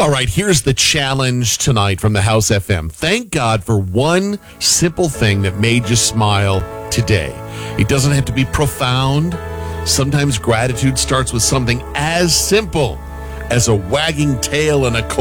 All right, here's the challenge tonight from the House FM. Thank God for one simple thing that made you smile today. It doesn't have to be profound. Sometimes gratitude starts with something as simple as a wagging tail and a cold